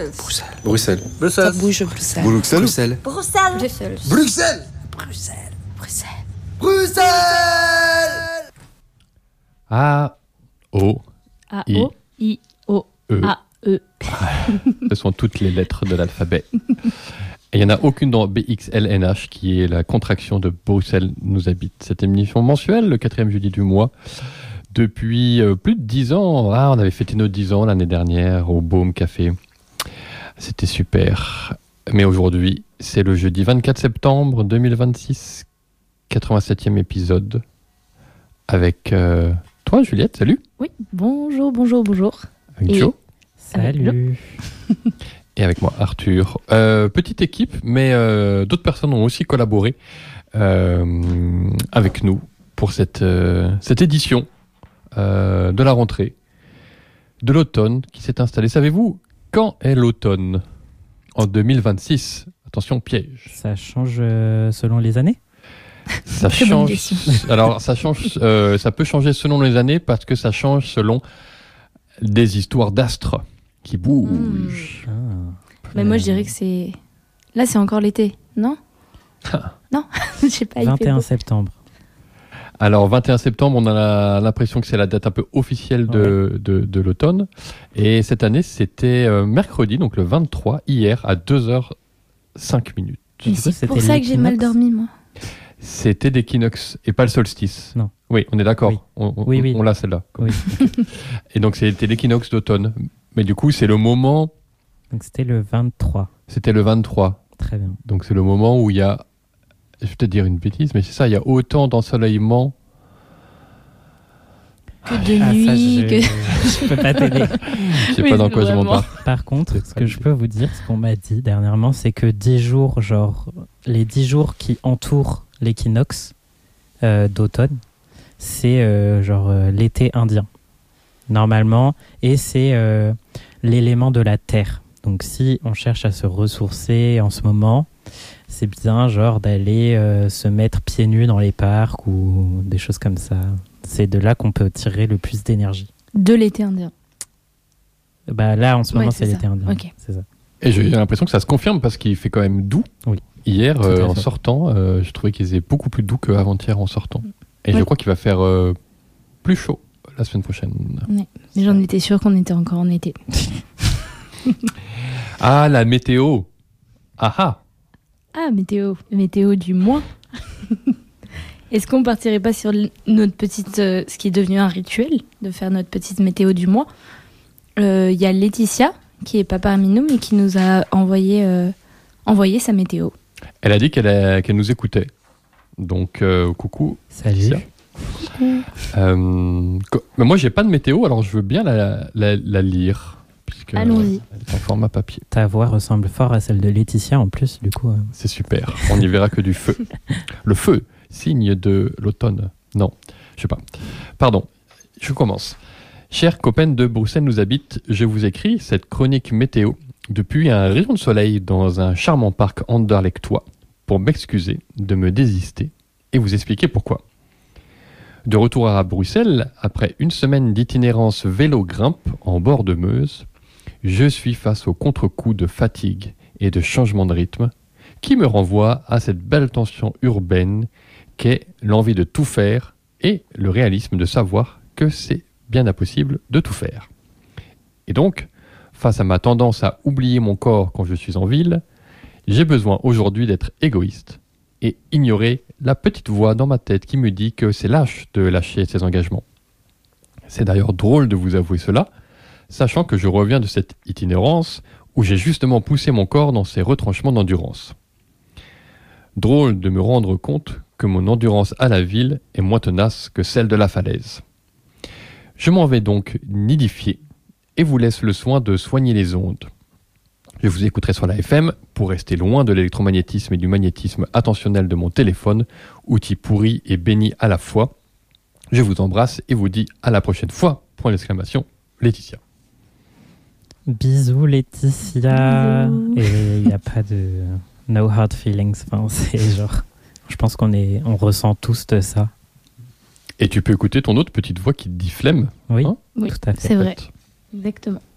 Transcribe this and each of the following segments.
Bruxelles. Bruxelles. Ça bouge Bruxelles. Bruxelles. A-O-I-O-A-E. Ce sont toutes les lettres de l'alphabet. Et il n'y en a aucune dans BXLNH, qui est la contraction de Bruxelles nous habite. Cette émission mensuelle, le 4e jeudi du mois, depuis plus de 10 ans. Ah, on avait fêté nos 10 ans l'année dernière au Baume Café. C'était super. Mais aujourd'hui, c'est le jeudi 24 septembre 2026, 87e épisode. Avec toi, Juliette, salut. Oui, bonjour. Avec Et- Joe. Salut. Et avec moi, Arthur. Petite équipe, mais d'autres personnes ont aussi collaboré avec nous pour cette édition de la rentrée, de l'automne qui s'est installée. Savez-vous quand est l'automne ? En 2026. Attention, piège. Ça change selon les années ? Ça Très bonne change. question. Alors, ça change. Ça peut changer selon les années parce que ça change selon des histoires d'astres qui bougent. Mais moi, je dirais que c'est... Là, c'est encore l'été, non? Non, je sais pas. il fait 21 beau. septembre. Alors, 21 septembre, on a l'impression que c'est la date un peu officielle de l'automne. Et cette année, c'était mercredi, donc le 23, hier, à 2h05. Mais Du coup, c'est c'était pour ça que j'ai mal l'équinoxe. dormi, moi. C'était l'équinoxe et pas le solstice. Non. Oui, on est d'accord. Oui. On, on l'a celle-là. Oui. Et donc, c'était l'équinoxe d'automne. Mais du coup, c'est le moment... Donc c'était le 23. C'était le 23. Très bien. Donc, c'est le moment où il y a... Je vais peut-être dire une bêtise, mais c'est ça, il y a autant d'ensoleillement... Que de nuit, que... je peux pas t'aider. Je sais Oui, pas dans quoi je vraiment. m'en Par contre, ce que je peux vous dire, ce qu'on m'a dit dernièrement, c'est que 10 jours, genre les 10 jours qui entourent l'équinoxe d'automne, c'est l'été indien, normalement, et c'est l'élément de la terre. Donc si on cherche à se ressourcer en ce moment, c'est bien genre d'aller se mettre pieds nus dans les parcs ou des choses comme ça. C'est de là qu'on peut tirer le plus d'énergie. De l'été indien. Bah là, en ce moment, Ouais, c'est c'est l'été ça. indien. Ok. C'est ça. Et j'ai l'impression que ça se confirme parce qu'il fait quand même doux. Oui. Hier, Tout à en fait. sortant, je trouvais qu'il faisait beaucoup plus doux qu'avant-hier en sortant. Et je Oui. crois qu'il va faire plus chaud la semaine prochaine. Mais j'en étais sûre qu'on était encore en été. Ah, la météo. Ah ah. Ah, météo du mois. Est-ce qu'on partirait pas sur notre petite... ce qui est devenu un rituel, de faire notre petite météo du mois. Il y a Laetitia, qui est pas parmi nous, mais qui nous a envoyé sa météo. Elle a dit qu'elle nous écoutait. Donc, coucou. Salut. Laetitia. Mais moi, j'ai pas de météo, alors je veux bien la lire. Puisque Allons-y. elle est en format papier. Ta voix ressemble fort à celle de Laetitia en plus, du coup. C'est super. On n'y verra que du feu. Le feu, signe de l'automne. Non, je sais pas. Pardon, je commence. Chers copains de Bruxelles nous habite, je vous écris cette chronique météo depuis un rayon de soleil dans un charmant parc anderlechtois pour m'excuser de me désister et vous expliquer pourquoi. De retour à Bruxelles, après une semaine d'itinérance vélo-grimpe en bord de Meuse, je suis face au contre-coup de fatigue et de changement de rythme qui me renvoie à cette belle tension urbaine qu'est l'envie de tout faire et le réalisme de savoir que c'est bien impossible de tout faire. Et donc, face à ma tendance à oublier mon corps quand je suis en ville, j'ai besoin aujourd'hui d'être égoïste et ignorer la petite voix dans ma tête qui me dit que c'est lâche de lâcher ses engagements. C'est d'ailleurs drôle de vous avouer cela, sachant que je reviens de cette itinérance où j'ai justement poussé mon corps dans ses retranchements d'endurance. Drôle de me rendre compte que mon endurance à la ville est moins tenace que celle de la falaise. Je m'en vais donc nidifier et vous laisse le soin de soigner les ondes. Je vous écouterai sur la FM pour rester loin de l'électromagnétisme et du magnétisme attentionnel de mon téléphone, outil pourri et béni à la fois. Je vous embrasse et vous dis à la prochaine fois, point d'exclamation, Laetitia. Bisous Laetitia. Bisous. Et il n'y a pas de no hard feelings. Enfin, c'est genre, je pense on ressent tous de ça. Et tu peux écouter ton autre petite voix qui te dit flemme. Oui, Hein Oui, tout à fait. c'est vrai. Exactement.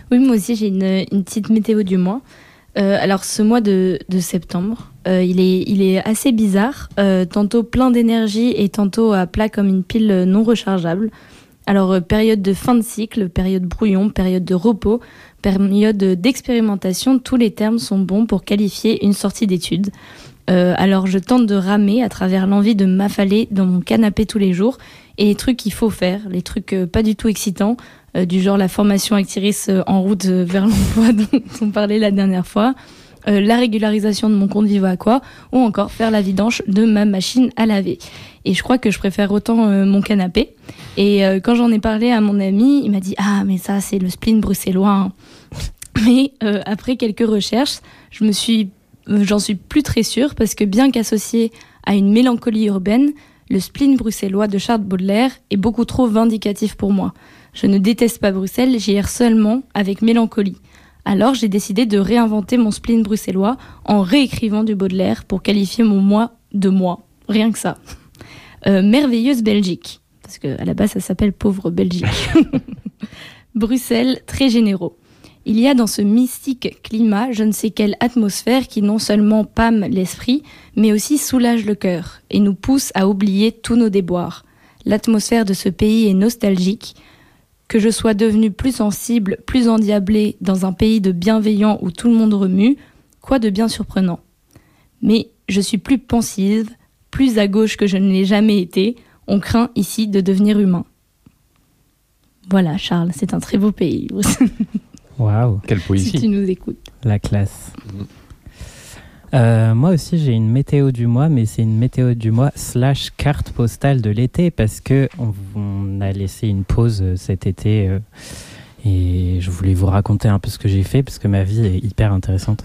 Oui, moi aussi, j'ai une petite météo du mois. Alors, ce mois de septembre, il est assez bizarre. Tantôt plein d'énergie et tantôt à plat comme une pile non rechargeable. Alors, période de fin de cycle, période brouillon, période de repos, période d'expérimentation, tous les termes sont bons pour qualifier une sortie d'études. Alors, je tente de ramer à travers l'envie de m'affaler dans mon canapé tous les jours et les trucs qu'il faut faire, les trucs pas du tout excitants, du genre la formation actrice en route vers l'emploi dont on parlait la dernière fois, la régularisation de mon compte Viva Aqua ou encore faire la vidange de ma machine à laver. Et je crois que je préfère autant mon canapé. Et quand j'en ai parlé à mon ami, il m'a dit « Ah, mais ça, c'est le spleen bruxellois. Hein. » Mais après quelques recherches, j'en suis plus très sûre parce que bien qu'associé à une mélancolie urbaine, le spleen bruxellois de Charles Baudelaire est beaucoup trop vindicatif pour moi. Je ne déteste pas Bruxelles, j'y erre seulement avec mélancolie. Alors j'ai décidé de réinventer mon spleen bruxellois en réécrivant du Baudelaire pour qualifier mon moi de moi. Rien que ça. Merveilleuse Belgique, parce qu'à la base ça s'appelle pauvre Belgique. Bruxelles, très généreux. Il y a dans ce mystique climat je ne sais quelle atmosphère qui non seulement pâme l'esprit, mais aussi soulage le cœur et nous pousse à oublier tous nos déboires. L'atmosphère de ce pays est nostalgique. Que je sois devenue plus sensible, plus endiablée dans un pays de bienveillants où tout le monde remue, quoi de bien surprenant. Mais je suis plus pensive, plus à gauche que je ne l'ai jamais été. On craint ici de devenir humain. Voilà, Charles, c'est un très beau pays. Waouh, quelle poésie. Si tu nous écoutes. La classe. Moi aussi, j'ai une météo du mois, mais c'est une météo du mois / carte postale de l'été parce que on a laissé une pause cet été et je voulais vous raconter un peu ce que j'ai fait parce que ma vie est hyper intéressante.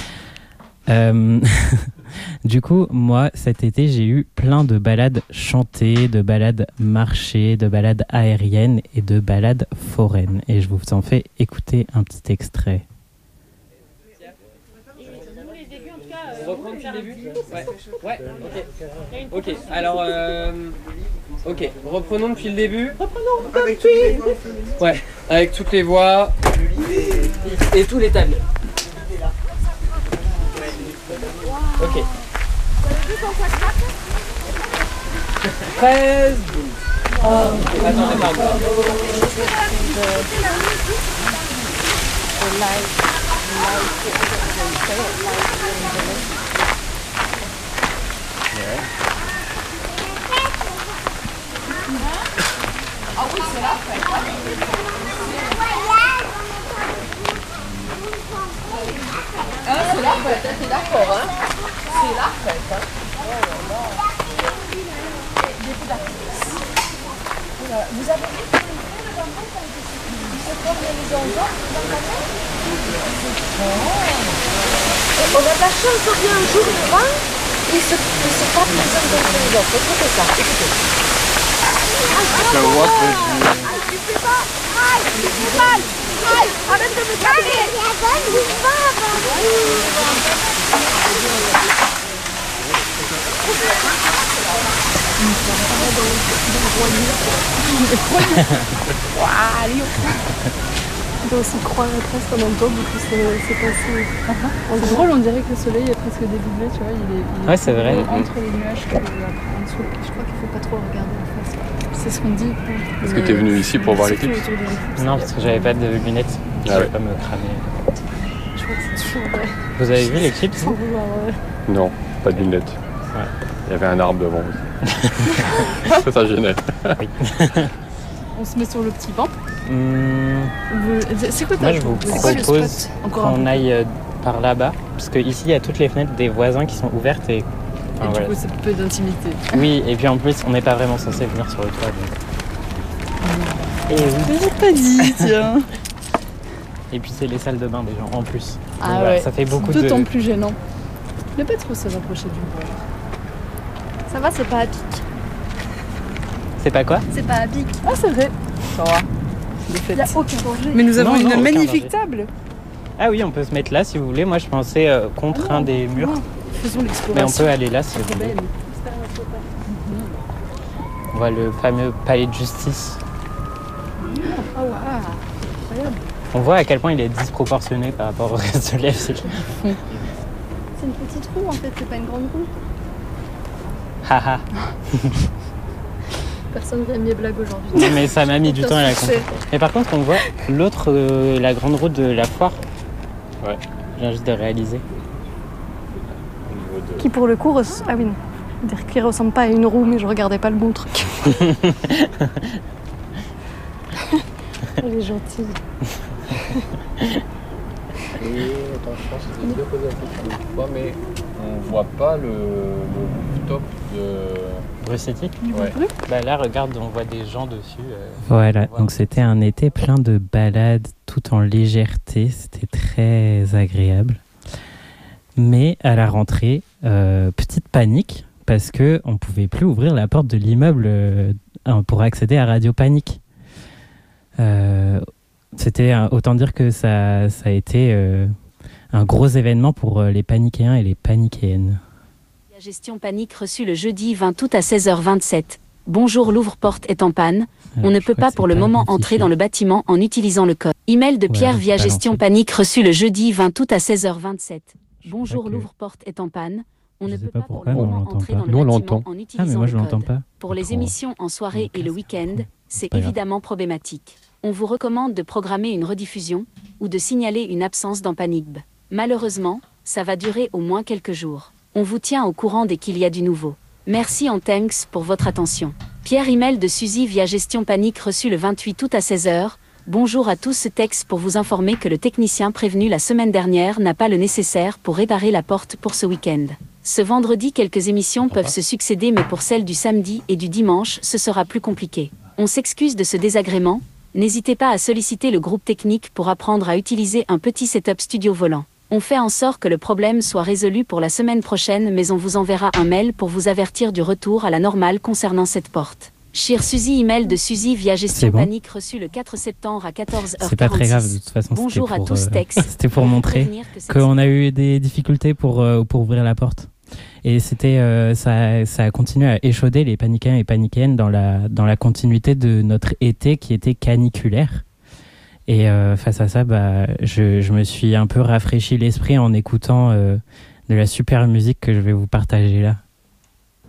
Du coup, moi, cet été, j'ai eu plein de balades chantées, de balades marchées, de balades aériennes et de balades foraines. Et je vous en fais écouter un petit extrait. Reprendre depuis le début. Ouais, ok. Ok, alors, ok, reprenons depuis le début. Avec toutes les voix. Ouais, avec toutes les voix et tous les tables. Ok. 13, 12. Attendez, pardon. Ah oui, c'est la fête. Ah, c'est la fête, t'es d'accord, hein? C'est la fête, hein? Vous avez vu que les enfants se forment les enfants dans la tête? On a de la chance, on vient un jour devant, ils se tapent les uns contre les autres. Écoutez ça, écoutez. Tu fais pas. Aïe, tu fais mal. Aïe, arrête de me taper. On peut aussi croire presque en même temps, du coup c'est passé. C'est drôle, on dirait que le soleil est presque dédoublé, tu vois, il est Ouais, c'est vrai. entre les nuages que en dessous. Je crois qu'il faut pas trop regarder en face. C'est ce qu'on dit. Est-ce que tu es venu ici pour voir l'éclipse? Non, parce que j'avais pas de lunettes. Je Ah ouais. vais pas me cramer. Je crois que c'est toujours vrai. Vous avez vu l'éclipse? Sans vouloir. Non, pas de lunettes. Ouais. Il y avait un arbre devant aussi. Ça gênait. On se met sur le petit banc. C'est quoi ta Moi, je vous c'est quoi le propose spot Encore un qu'on peu. aille par là-bas, parce qu'ici, il y a toutes les fenêtres des voisins qui sont ouvertes et... Et enfin, du voilà. coup, c'est peu d'intimité. Oui, et puis en plus, on n'est pas vraiment censé venir sur le toit. Donc... Et oui. J'ai pas dit, tiens. Et puis c'est les salles de bain des gens en plus. Donc Ah voilà, ouais, ça fait beaucoup de... d'autant plus gênant. Ne pas trop se rapprocher du bois. Ça va, c'est pas à pic. C'est pas quoi? C'est pas à pic. Ah, c'est vrai. Ça va. De fait. Il n'y a aucun danger. Mais nous avons Non, non, une aucun magnifique danger. table. Ah oui, on peut se mettre là si vous voulez. Moi, je pensais contre un des murs. Faisons Mais on l'exploration. peut aller là si vous voulez. On voit le fameux palais de justice. Oh, wow. Incroyable. On voit à quel point il est disproportionné par rapport au reste de la ville. C'est une petite roue en fait, c'est pas une grande roue. Haha. Personne n'aime mes blagues aujourd'hui. Non, mais ça m'a mis du temps à la comprendre. Mais par contre, on voit l'autre, la grande route de la foire. Ouais. Je viens juste de réaliser. Qui pour le coup ah oui non. Dire qu'il ressemble pas à une roue, mais je regardais pas le bon truc. Elle est gentille. Et attends, je pense que c'était bien posé la question une fois, mais on voit pas le rooftop de Rue City. Ouais. Bah là, regarde, on voit des gens dessus. Voilà, donc c'était un été plein de balades, tout en légèreté. C'était très agréable. Mais à la rentrée, petite panique, parce qu'on ne pouvait plus ouvrir la porte de l'immeuble pour accéder à Radio Panique. C'était autant dire que ça a été un gros événement pour les paniquéens et les paniquéennes. La gestion panique reçue le jeudi 20 août à 16h27. Bonjour, l'ouvre-porte est en panne. On ne peut pas pour le moment entrer dans le bâtiment en utilisant le code. Email de Pierre via gestion panique reçu le jeudi 20 août à 16h27. Bonjour, l'ouvre-porte est en panne. On ne peut pas pour le moment entrer dans le bâtiment en utilisant le code. Pour les émissions en soirée et le week-end, c'est évidemment problématique. On vous recommande de programmer une rediffusion ou de signaler une absence dans Panique. Malheureusement, ça va durer au moins quelques jours. On vous tient au courant dès qu'il y a du nouveau. Merci en thanks pour votre attention. Pierre, email de Suzy via gestion panique reçu le 28 août à 16h. Bonjour à tous, ce texte pour vous informer que le technicien prévenu la semaine dernière n'a pas le nécessaire pour réparer la porte pour ce week-end. Ce vendredi, quelques émissions peuvent se succéder, mais pour celles du samedi et du dimanche, ce sera plus compliqué. On s'excuse de ce désagrément. N'hésitez pas à solliciter le groupe technique pour apprendre à utiliser un petit setup studio volant. On fait en sorte que le problème soit résolu pour la semaine prochaine, mais on vous enverra un mail pour vous avertir du retour à la normale concernant cette porte. Chère Suzy, email de Suzy via gestion panique reçu le 4 septembre à 14h46. C'est pas très grave de toute façon. Bonjour à tous, texte. C'était pour montrer qu'on a eu des difficultés pour ouvrir la porte. Et c'était ça a continué à échauder les paniquéens et paniquéennes dans la continuité de notre été qui était caniculaire. Et face à ça, je me suis un peu rafraîchi l'esprit en écoutant de la super musique que je vais vous partager là.